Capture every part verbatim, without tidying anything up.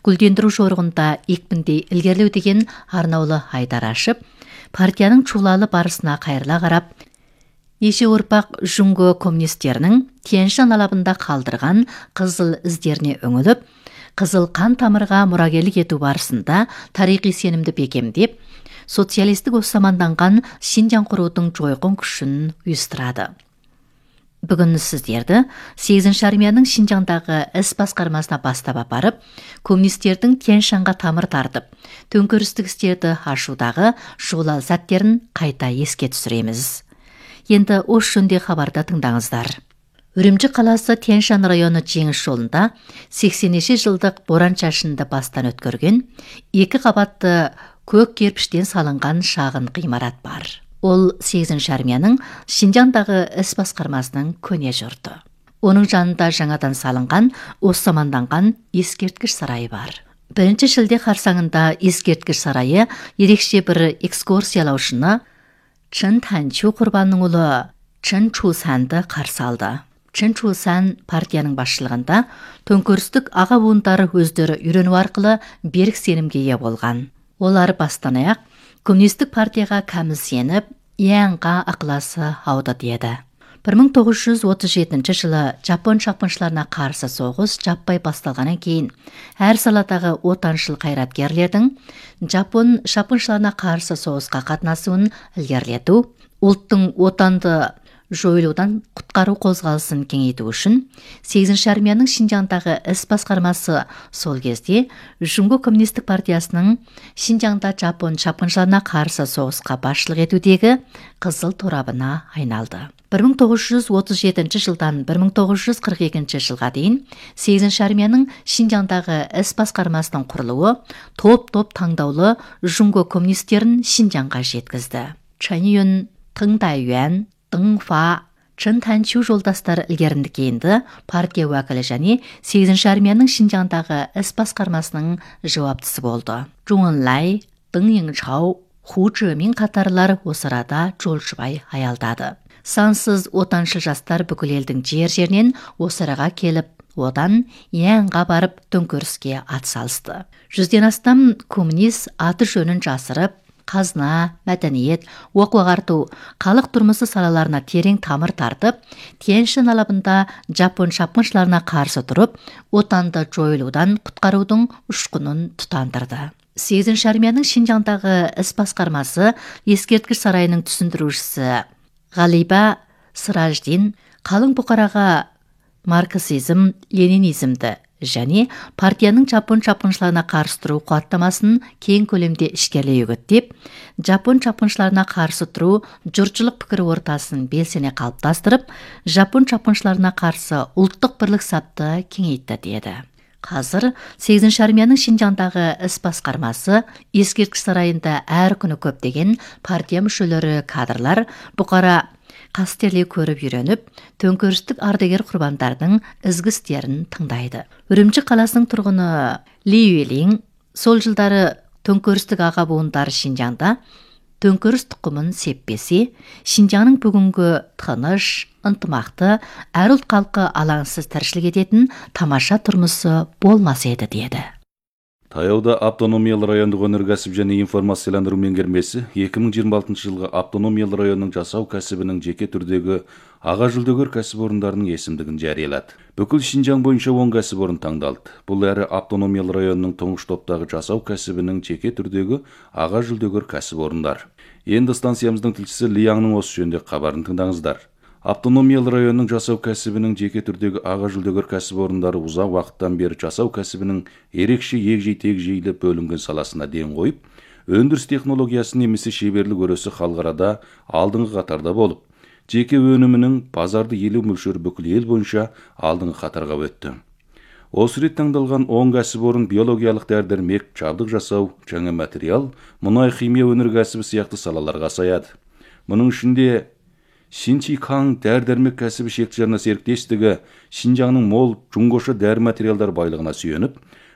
гүлдендіру жорығында екпіндей ілгерілеу деген арнаулы айдар ашып, партияның чулалы барысына қайырыла қарап, еше ұрпақ жүнгі коммунистерінің Тянь-Шань алабында қалдырған қызыл іздеріне үңіліп, қызыл қан тамырға мұрагерлік ету барысында тарихи сенімді бекемдеп, социалистік осаманданған Шинжаң құрудың жойқын күшін ұйыстырады. Бүгін сіздерді сегізінші армияның Шинжаңдағы іс басқармасына бастап апарып, коммунистердің Тянь-Шаньға тамыр тартып, төңкерістік істерді ашудағы жолал сәттерін қайта еске түсіреміз. Енді осы жөнде хабарда тыңдаңыздар. Үрімжі қаласы Тянь-Шань районы жеңіс жолында сексенінші жылдық боран шашынды бастан өткерген екі қабатты көк кірпіштен салынған шағын ғимарат бар. Ол сегізінші армияның Шинжаңдағы іс басқармасының көне жұрты. Оның жанында жаңадан салынған, осаманданған ескерткіш сарайы бар. Бірінші шілде қарсаңында ескерткіш сарайы ерекше бір экскурсиялаушыны Чын Танчу құрбанның ұлы Чын Чусанды қарсы алды. Чын Чусан партияның басшылығында төңкерістік аға буындары өздері үйрену арқылы берік сенімге ие болған. Олар бастан аяқ коммунистік партияға кәміл сеніп, еңға ақыласы ауды деді. бір мың тоғыз жүз отыз жетінші жылы Жапон шапқыншыларына қарсы соғыс жаппай басталғаннан кейін әр саладағы отаншыл қайраткерлердің Жапон шапқыншыларына қарсы соғысқа қатынасуын ілгерілету, ұлттың отанды жойылудан құтқару қозғалысын кеңейту үшін сегізінші армияның Шинжаңдағы іс басқармасы сол кезде Жүнгі коммунистік партиясының Шинжаңда Жапон шапқыншыларына қарсы соғысқа басшылық етудегі қызыл торабына айналды. бір мың тоғыз жүз отыз жетінші жылдан бір мың тоғыз жүз қырық екінші жылға дейін сегізінші армияның Шинжаңдағы іс басқармасының құрылуы топ-топ таңдаулы Жүнгі коммунистерін Шинжаңға жеткізді. Чаньюн, Тыңдайюан, Дыңфа, Чын Танчу жолдастар ілгерінді кейінді партия уәкілі және сегізінші армияның Шинжаңдағы іс басқармасының жауаптысы болды. Жуынлай, Дың Еңчау, Ху Чжэмин қатарлар осы арада жолшыбай аялдады. Сансыз отаншыл жастар бүкіл елдің жер-жерінен осы араға келіп, одан Янға барып төңкеріске атсалысты. Жүзден астам коммунист аты жөнін жасырып, қазына, мәдениет, оқу-ағарту, халық тұрмысы салаларына терең тамыр тартып, Тянь-Шань алабында Жапон шапқыншыларына қарсы тұрып, отанды жойылудан құтқарудың ұшқынын тұтандырды. сегізінші армияның Шинжаңдағы іс басқармасы ескерткіш сарайының түсіндірушісі Ғалиба Сыраждин қалың бұқараға марксизм, ленинизмді және партияның Жапон шапқыншыларына қарсы тұру қуаттамасын кең көлемде ішкерлей үгіттеп, Жапон шапқыншыларына қарсы тұру жұртшылық пікір ортасын белсене қалыптастырып, Жапон шапқыншыларына қарсы ұлттық бірлік сапты кеңейтті деді. Қазір сегізінші армияның Шинжаңдағы іс басқармасы ескерткіш сарайында әр күні көптеген партия мүшелері кадрлар бұқара қастерлей көріп үйреніп, төңкерістік ардагер құрбандардың ізгі істерін тыңдайды. Үрімжі қаласының тұрғыны Ли Юэлин сол жылдары төңкерістік аға буындары Шинжаңда төңкеріс тұқымын сеппесе, Шинжаңның бүгінгі тыныш, ынтымақты, әр ұлт халқы алаңсыз тіршілік ететін тамаша тұрмысы болмас еді деді. Таяуда автономиялы райондық өнеркәсіп және информацияландыру меңгермесі екі мың жиырма алтыншы жылғы автономиялы районның жасау кәсібінің жеке түрдегі аға жүлдегер кәсіпорындарының есімдігін жариялады. Бүкіл Шинжаң бойынша он кәсіпорын таңдалды. Бұл әрі автономиялы районның тұңғыш топтағы жасау кәсібінің жеке түрдегі аға жүлдегер кәсіпорындар. Енді станциямыздың тілшісі Лияңның осы жөнінде хабарын тыңдаңыздар. Автономиялы районның жасау кәсібінің жеке түрдегі аға жүлдегер кәсіпорындары ұзақ уақыттан бері жасау кәсібінің ерекше егжей-тегжейлі бөлінген саласына ден қойып, өндіріс технологиясы немесе шеберлік өресі халықарада алдыңғы қатарда болып, жеке өнімінің базарды елу мөлшері бүкіл ел бойынша алдыңғы қатарға өтті. Осы рет таңдалған он кәсіпорын биологиялық дәрі-дәрмек, жабдық жасау, жаңа материал, мұнай химия өнеркәсібі сияқты салаларға саяды. Мұның ішінде Шинчикаң дәрі-дәрмек кәсібі шекті жарна серіктестігі Шинжаңның мол жұңғошы дәрі материалдар байлығына сүйеніп,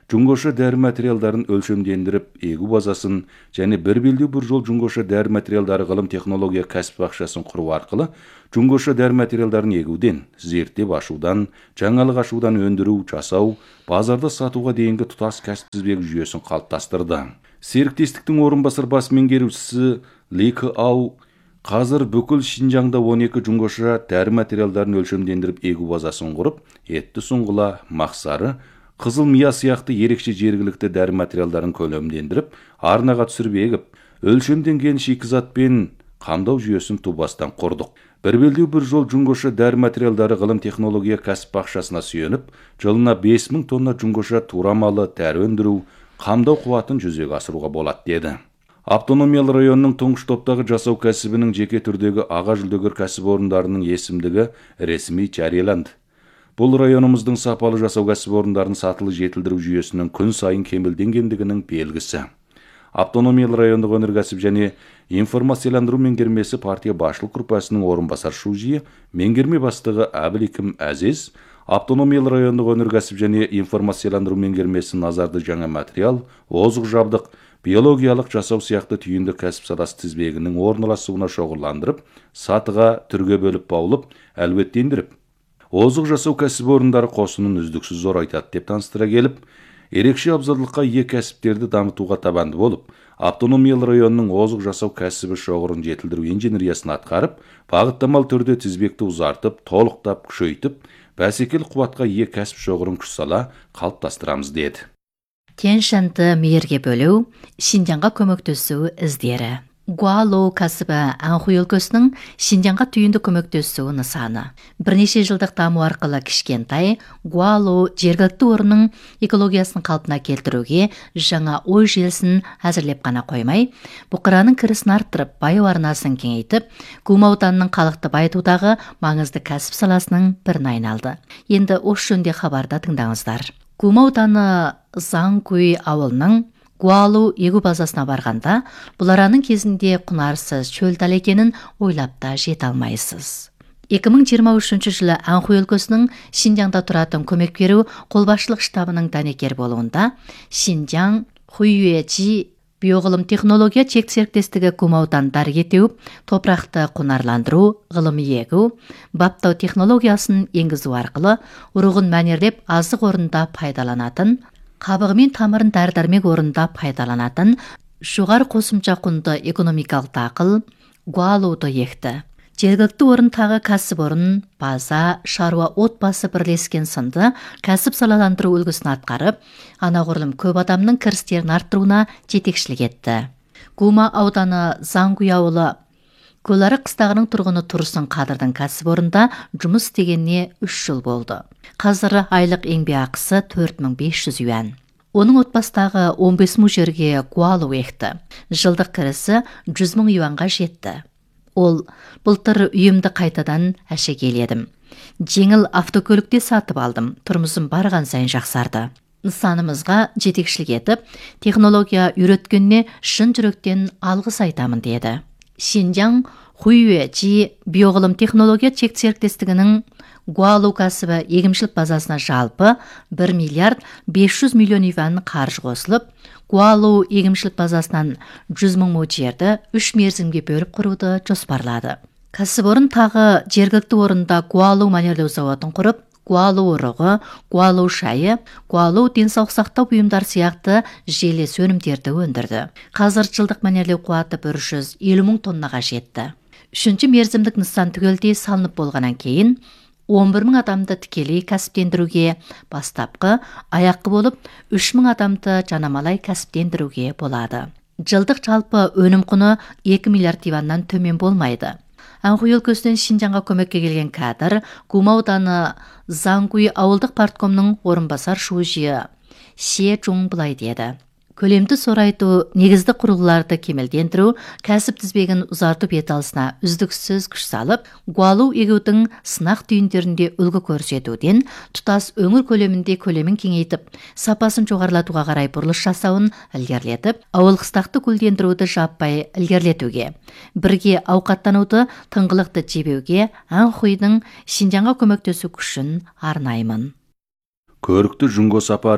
Жуңгоша дәрі материалдарын өлчөмдендирип эгүү базасын және бір белдеу бір жол жуңгоша дәрі материалдары ғылым технология кәсіп бақшасын құру арқылы жуңгоша дәрі материалдарын егүүден, зерттеп ашудан, жаңалық ашудан өндіру, жасау, базарда сатуға дейінгі тұтас кәсіп тізбегі жүйесін қалыптастырды. Серіктестіктің орынбасар бас меңгерушісі Ли Кы-ау қазір бүкіл Шинжаңда он екі жуңгоша дәрі материалдарын өлчөмдендирип егүү базасын құрып, етті сұңғыла, мақсары, қызыл мия сияқты ерекше жергілікті дәрі материалдарын көлемдендіріп, арнаға түсіріп егіп, өлшемденген шикізат пен қамдау жүйесін тубастан құрдық. Бір белдеу бір жол жуңгоша дәрі материалдары ғылым технология кәсіп бақшасына сүйеніп, жылына бес мың тонна жуңгоша турамалы дәрі өндіру, қамдау қуатын жүзеге асыруға болады деді. Автономиялы районның тұңғыш топтағы жасау кәсібінің жеке түрдегі аға жүлдегер кәсіпорындарының есімдігі ресми жарияланды. Бұл районымыздың сапалы жасау кәсіпорындарын сатылы жетілдіру жүйесінің күн сайын кемелденгендігінің белгісі. Автономиялы райондық өнеркәсіп және информацияландыру меңгермесі партия башылық группасының орынбасар шужиі, меңгерме бастығы Әбіликім Әзез, автономиялы райондық өнеркәсіп және информацияландыру меңгермесі назарды жаңа материал, озық жабдық, биологиялық жасау сияқты түйінді кәсіп саласы тізбегінің орналасуына шоғырландырып, сатыға түрге бөліп баулып, әлбеттендіріп, озық жасау кәсіпорындары қосынын үздіксіз зорайтады деп таныстыра келіп, ерекше абзалдыққа ие кәсіптерді дамытуға табанды болып, автономиялы районның озық жасау кәсібі шоғырын жетілдіру инженериясын атқарып, бағыттамал түрде тізбекті ұзартып, толықтап, күшейтіп, бәсекелі қуатқа ие кәсіп шоғырын күш сала қалыптастырамыз деді. Тянь-Шаньды мейірге бөлу, Шинжаңға көмектесу іздері. Гуалоу кәсібі Анхуй өлкесінің Шинжаңға түйінді көмектесу нысаны. Бірнеше жылдық даму арқылы кішкентай Гуалоу жергілікті орынның экологиясын қалпына келтіруге жаңа ой желісін әзірлеп қана қоймай, бұқараның кірісін арттырып, баю арнасын кеңейтіп, Гума ауданының халықты байытудағы маңызды кәсіп саласының біріне айналды. Енді осы жөнінде хабарда тыңдаңыздар. Гума ауданы Зангуй ауылының Гуалоу егу базасына барғанда, бұл араның кезінде құнарсыз шөл дала екенін ойлап та жете алмайсыз. екі мың жиырма үшінші жылы Анхуй өлкесінің Шинжаңда тұратын көмек беру қолбасшылық штабының дәнекер болуында Шинжаң Хуйюэжи биоғылым технология чек серіктестігі Гума аудандары етеуіп, топырақты құнарландыру, ғылыми егу, баптау технологиясын енгізу арқылы ұрығын мәнерлеп азық орында пайдаланатын, қабығы мен тамырын дәрі-дәрмек орында пайдаланатын жоғары қосымша құнды экономикалық дақыл Гуалоуды екті. Жергілікті орындағы кәсіпорын, база, шаруа отбасы бірлескен сынды кәсіп салаландыру үлгісін атқарып, анағұрлым көп адамның кірістерін арттыруына жетекшілік етті. Гума ауданы Зангуй ауылы Көлары қыстағының тұрғыны Тұрсын Қадырдың кәсіпорында жұмыс істегеніне үш жыл болды. Қазір айлық еңбекақысы төрт мың бес жүз юан. Оның отбасындағы он бес мың жерге Гуалоу екті. Жылдық кірісі жүз мың юанға жетті. Ол былтыр үйімді қайтадан әшекейледім. Жеңіл автокөлікте сатып алдым. Тұрмысым барған сайын жақсарды. Нысанымызға жетекшілік етіп, технология үйреткеніне шын жүректен алғыс айтамын деді. Шинжаң Хуйюэжи биоғылым технология чек серіктестігінің Гуалоу кәсібі егіншілік базасына жалпы бір миллиард бес жүз миллион юан қаржы қосылып, Гуалоу егіншілік базасынан жүз мың му жерді үш мерзімге бөліп құруды жоспарлады. Кәсіпорын тағы жергілікті орында Гуалоу мәнерлеу зауытын құрып, Гуалоу ұрығы, Гуалоу шайы, Гуалоу денсаулық сақтау бұйымдар сияқты желес өнімдерді өндірді. Қазір жылдық мәнерлеу қуаты бір жүз елу мың тоннаға жетті. Үшінші мерзімдік нысан түгелдей салынып болғаннан кейін он бір мың адамды тікелей кәсіптендіруге, бастапқы аяққы болып үш мың адамды жанамалай кәсіптендіруге болады. Жылдық жалпы өнім құны екі миллиард юаннан төмен болмайды. Анхуй өлкесінен Шинжаңға көмекке келген кадр Гума ауданы Зангуй ауылдық парткомның орынбасар шужиі Се Жун былай деді. Көлемді сорайту, негізді құрылғыларды кемелдендіру, кәсіп тізбегін ұзарту беталысына үздіксіз күш салып, Гуалоу егудің сынақ түйіндерінде үлгі көрсетуден, тұтас өңір көлемінде көлемін кеңейтіп, сапасын жоғарылатуға қарай бұрылыш жасауын ілгерілетіп, ауыл қыстақты гүлдендіруді жаппай ілгерілетуге, бірге ауқаттануды, тыңғылықты жебеуге Анхуйдың Шинжаңға көмектесу күшін арнаймын. Көрікті Жуңго сапары.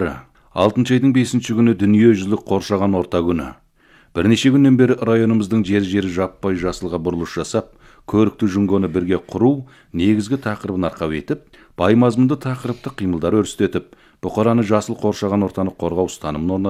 алтыншы айдың бесінші күні дүниежүзілік қоршаған орта күні. Бірнеше күннен бері районымыздың жер-жері жаппай жасылға бұрылыш жасап, көрікті жүнгоны бірге құру негізгі тақырыбын арқау етіп, бай мазмұнды тақырыпты қимылдар өрістетіп, бұқараны жасыл қоршаған ортаны қорғау ұстанымын орнатып